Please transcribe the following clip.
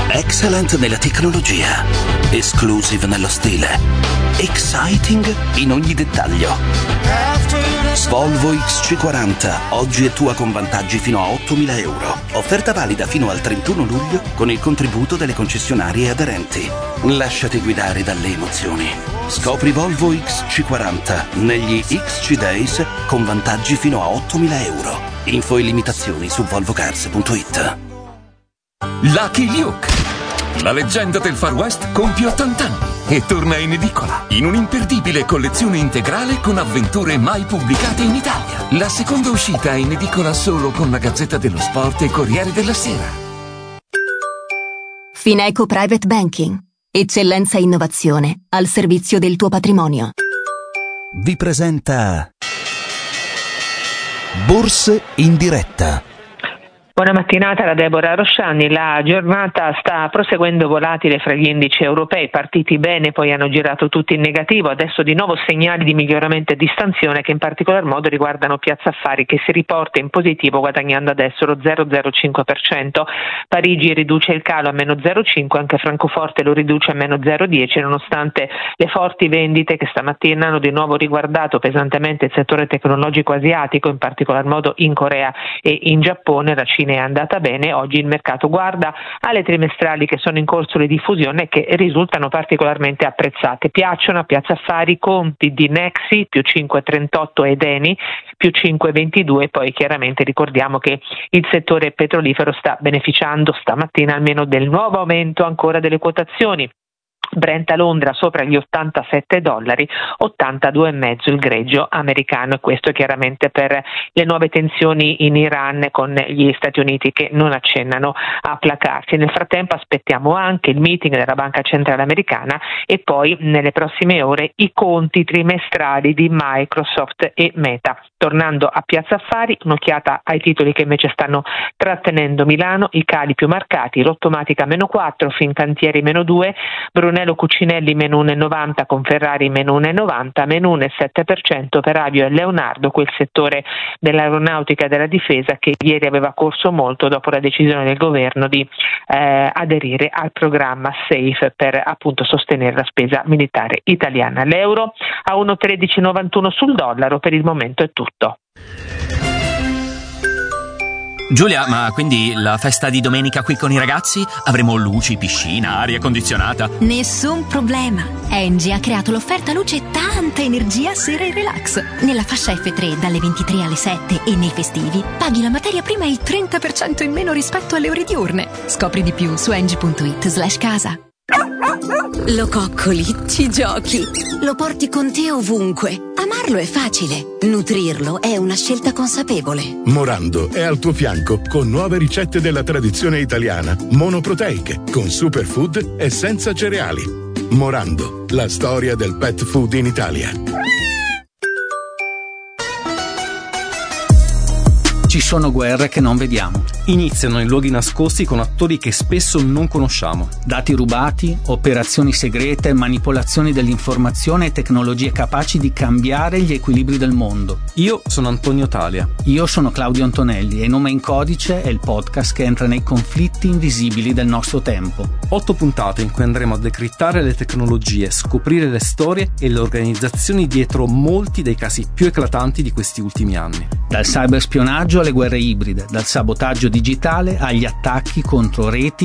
Excellent nella tecnologia, exclusive nello stile, exciting in ogni dettaglio. Volvo XC40 oggi è tua con vantaggi fino a 8.000 euro. Offerta valida fino al 31 luglio con il contributo delle concessionarie aderenti. Lasciati guidare dalle emozioni. Scopri Volvo XC40 negli XC Days con vantaggi fino a 8.000 euro. Info e limitazioni su volvocars.it. Lucky Luke, la leggenda del Far West, compie 80 anni e torna in edicola in un'imperdibile collezione integrale con avventure mai pubblicate in Italia. La seconda uscita è in edicola solo con la Gazzetta dello Sport e Corriere della Sera. Fineco Private Banking. Eccellenza e innovazione al servizio del tuo patrimonio. Vi presenta Borse in diretta. Buona mattinata da Deborah Rosciani. La giornata sta proseguendo volatile fra gli indici europei, partiti bene poi hanno girato tutti in negativo, adesso di nuovo segnali di miglioramento e distensione che in particolar modo riguardano Piazza Affari che si riporta in positivo guadagnando adesso lo 0,05%, Parigi riduce il calo a meno 0,5%, anche Francoforte lo riduce a meno 0,10% nonostante le forti vendite che stamattina hanno di nuovo riguardato pesantemente il settore tecnologico asiatico, in particolar modo in Corea e in Giappone. La Cina è andata bene, oggi il mercato guarda alle trimestrali che sono in corso di diffusione e che risultano particolarmente apprezzate. Piacciono a Piazza Affari conti di Nexi più 5,38 ed Eni più 5,22, poi chiaramente ricordiamo che il settore petrolifero sta beneficiando stamattina almeno del nuovo aumento ancora delle quotazioni. Brent a Londra sopra gli $87, 82,5 il greggio americano, e questo chiaramente per le nuove tensioni in Iran con gli Stati Uniti che non accennano a placarsi. Nel frattempo aspettiamo anche il meeting della Banca Centrale Americana e poi nelle prossime ore i conti trimestrali di Microsoft e Meta. Tornando a Piazza Affari, un'occhiata ai titoli che invece stanno trattenendo Milano, i cali più marcati, Lottomatica meno 4, Fincantieri meno 2, Brunello Cucinelli meno 1,90, Conferrari meno 1,90, meno 1,7% per Avio e Leonardo, quel settore dell'aeronautica e della difesa che ieri aveva corso molto dopo la decisione del governo di aderire al programma SAFE per appunto sostenere la spesa militare italiana. L'euro a 1,1391 sul dollaro, per il momento è tutto. Giulia, ma quindi la festa di domenica qui con i ragazzi? Avremo luci, piscina, aria condizionata? Nessun problema. Engie ha creato l'offerta luce e tanta energia sera e relax. Nella fascia F3 dalle 23 alle 7 e nei festivi paghi la materia prima il 30% in meno rispetto alle ore diurne. Scopri di più su engie.it/casa. Lo coccoli, ci giochi, lo porti con te ovunque. Amarlo è facile, nutrirlo è una scelta consapevole. Morando è al tuo fianco con nuove ricette della tradizione italiana, monoproteiche, con superfood e senza cereali. Morando, la storia del pet food in Italia. Ci sono guerre che non vediamo. Iniziano in luoghi nascosti con attori che spesso non conosciamo. Dati rubati, operazioni segrete, manipolazioni dell'informazione e tecnologie capaci di cambiare gli equilibri del mondo. Io sono Antonio Talia. Io sono Claudio Antonelli e Nome in Codice è il podcast che entra nei conflitti invisibili del nostro tempo. 8 puntate in cui andremo a decrittare le tecnologie, scoprire le storie e le organizzazioni dietro molti dei casi più eclatanti di questi ultimi anni. Dal cyberspionaggio alle guerre ibride, dal sabotaggio digitale agli attacchi contro reti